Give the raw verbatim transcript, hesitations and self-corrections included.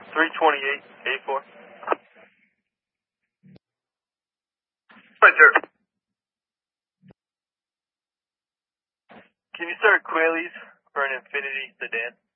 three twenty-eight, eight four. Right, sir. Can you start Quailies for an Infiniti sedan?